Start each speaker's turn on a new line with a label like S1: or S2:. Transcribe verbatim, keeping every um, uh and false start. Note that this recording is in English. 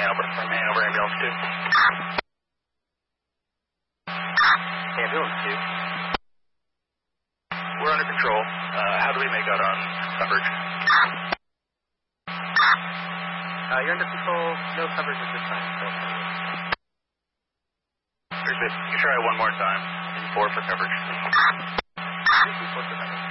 S1: over, man over ambulance two.
S2: Ambulance two.
S1: We're under control. Uh, how do we make out on coverage?
S2: Uh, you're under control. No coverage at this time. So.
S1: Very good. You try one more time. Four for coverage.
S2: Four for coverage.